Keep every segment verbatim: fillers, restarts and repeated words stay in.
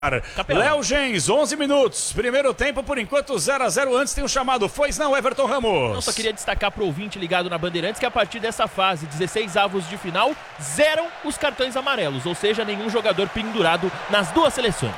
Léo Gens, onze minutos, primeiro tempo por enquanto zero a zero, antes tem um chamado, foi não, Everton Ramos. Eu só queria destacar para o ouvinte ligado na Bandeirantes que a partir dessa fase, dezesseis avos de final, zeram os cartões amarelos, ou seja, nenhum jogador pendurado nas duas seleções.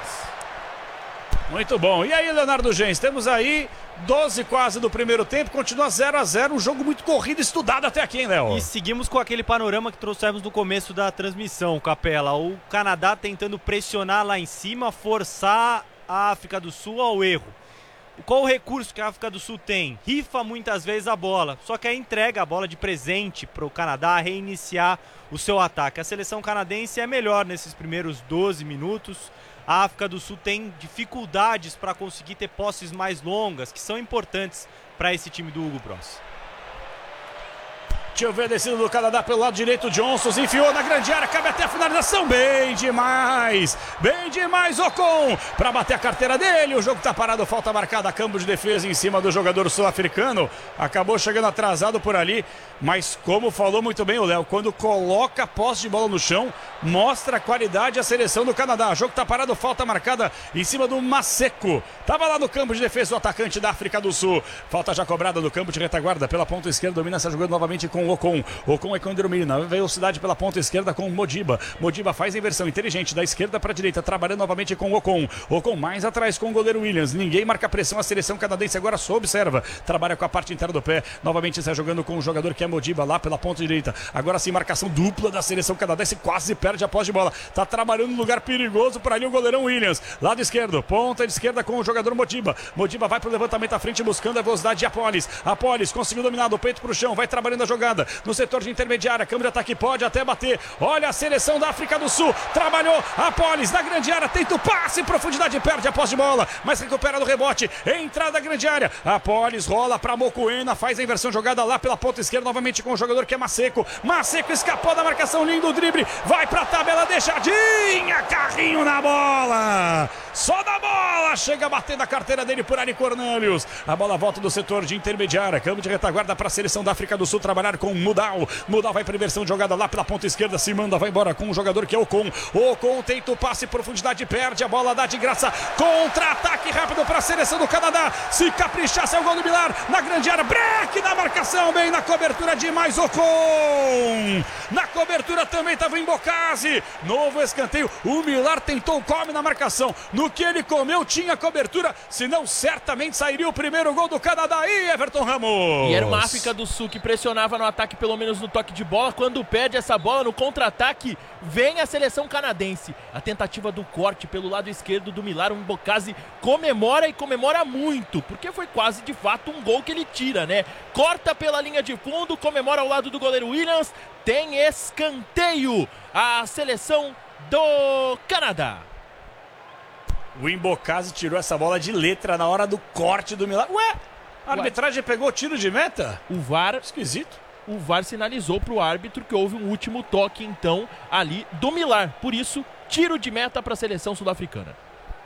Muito bom, e aí Leonardo Gens, temos aí doze quase do primeiro tempo, continua zero a zero, um jogo muito corrido, estudado até aqui, hein, Léo? E seguimos com aquele panorama que trouxemos no começo da transmissão, Capela. O Canadá tentando pressionar lá em cima, forçar a África do Sul ao erro. Qual o recurso que a África do Sul tem? Rifa muitas vezes a bola, só que aí entrega a bola de presente para o Canadá reiniciar o seu ataque. A seleção canadense é melhor nesses primeiros doze minutos. A África do Sul tem dificuldades para conseguir ter posses mais longas, que são importantes para esse time do Hugo Bross. Deixa eu ver a descida do Canadá pelo lado direito, Johnson enfiou na grande área, cabe até a finalização, bem demais, bem demais Ocon, para bater a carteira dele, o jogo tá parado, falta marcada, campo de defesa em cima do jogador sul-africano, acabou chegando atrasado por ali, mas como falou muito bem o Léo, quando coloca a posse de bola no chão, mostra a qualidade a seleção do Canadá, o jogo tá parado, falta marcada em cima do Maseko, tava lá no campo de defesa o atacante da África do Sul, falta já cobrada no campo de retaguarda, pela ponta esquerda, domina essa jogando novamente com Ocon, Ocon é quando domina, velocidade pela ponta esquerda com Modiba, Modiba faz a inversão inteligente da esquerda para a direita, trabalhando novamente com Ocon, Ocon mais atrás com o goleiro Williams, ninguém marca pressão, a seleção canadense agora só observa, trabalha com a parte interna do pé, novamente está jogando com o jogador que é Modiba lá pela ponta direita, agora sim marcação dupla da seleção canadense, quase perde a posse de bola, está trabalhando num lugar perigoso para ali o goleirão Williams, lado esquerdo, ponta de esquerda com o jogador Modiba, Modiba vai para o levantamento à frente buscando a velocidade de Apolis, Apolis conseguiu dominar do peito para o chão, vai trabalhando a jogada, no setor de intermediária, câmera de ataque pode até bater, olha a seleção da África do Sul, trabalhou, Apolis na grande área, tenta o passe em profundidade, perde a posse de bola, mas recupera no rebote, entrada da grande área, Apolis rola para Mokoena, faz a inversão jogada lá pela ponta esquerda, novamente com o jogador que é Maseko, Maseko escapou da marcação, lindo drible, vai pra tabela, deixadinha, carrinho na bola, só da bola, chega batendo a carteira dele por ali Cornelius, a bola volta do setor de intermediária, câmbio de retaguarda para a seleção da África do Sul trabalhar com Mudal, Mudal vai para inversão de jogada lá pela ponta esquerda, se manda, vai embora com o jogador que é Ocon, Ocon tenta o passe em profundidade, perde a bola, dá de graça, contra-ataque rápido para a seleção do Canadá, se caprichar, sai o gol do Milar, na grande área, break na marcação, bem na cobertura demais Ocon, na cobertura também estava em Bocase, novo escanteio, o Milar tentou o come na marcação, no que ele comeu tinha cobertura, senão certamente sairia o primeiro gol do Canadá aí, Everton Ramos. E era uma África do Sul que pressionava no ataque, pelo menos no toque de bola, quando perde essa bola no contra-ataque, vem a seleção canadense, a tentativa do corte pelo lado esquerdo do Milar, o Mbokasi comemora e comemora muito, porque foi quase de fato um gol que ele tira, né? Corta pela linha de fundo, comemora ao lado do goleiro Williams, tem escanteio, a seleção do Canadá. O Mbokasi tirou essa bola de letra na hora do corte do Milar. Ué, a arbitragem Ué. pegou tiro de meta? O V A R... Esquisito. O V A R sinalizou para o árbitro que houve um último toque, então, ali do Milar. Por isso, tiro de meta para a seleção sul-africana.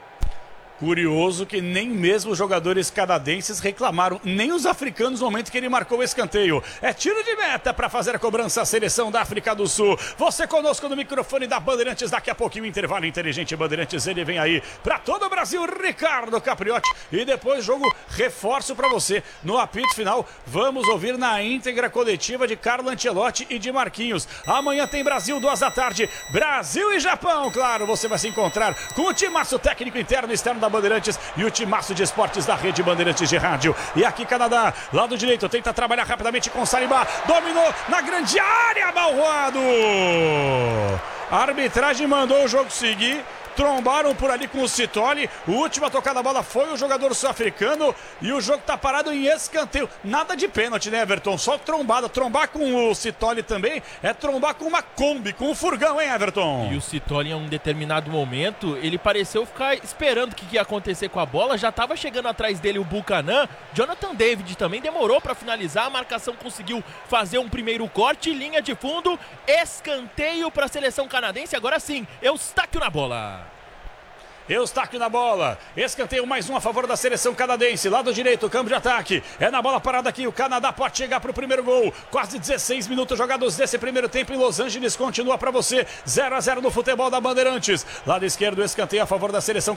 Curioso que nem mesmo os jogadores canadenses reclamaram, nem os africanos no momento que ele marcou o escanteio. É tiro de meta para fazer a cobrança a seleção da África do Sul. Você conosco no microfone da Bandeirantes, daqui a pouquinho intervalo inteligente Bandeirantes, ele vem aí para todo o Brasil, Ricardo Capriotti. E depois jogo reforço para você. No apito final, vamos ouvir na íntegra coletiva de Carlo Ancelotti e de Marquinhos. Amanhã tem Brasil, duas da tarde, Brasil e Japão. Claro, você vai se encontrar com o timaço técnico interno e externo da Bandeirantes e o timaço de esportes da rede Bandeirantes de rádio. E aqui Canadá, lado direito, tenta trabalhar rapidamente com Saliba, dominou na grande área, Balroado. A arbitragem mandou o jogo seguir, trombaram por ali com o Sitoli, a última tocada da bola foi o jogador sul-africano e o jogo tá parado em escanteio. Nada de pênalti, né, Everton? Só trombada. Trombar com o Sitoli também é trombar com uma Kombi, com um furgão, hein, Everton? E o Sitoli, em um determinado momento, ele pareceu ficar esperando o que ia acontecer com a bola, já tava chegando atrás dele o Buchanan, Jonathan David também demorou para finalizar, a marcação conseguiu fazer um primeiro corte, linha de fundo, escanteio para a seleção canadense, agora sim, Eustáquio na bola. Eustáquio na bola. Escanteio mais um a favor da seleção canadense. Lado direito, campo de ataque. É na bola parada aqui. O Canadá pode chegar para o primeiro gol. Quase dezesseis minutos jogados desse primeiro tempo em Los Angeles. Continua para você. zero a zero no futebol da Bandeirantes. Lado esquerdo, escanteio a favor da seleção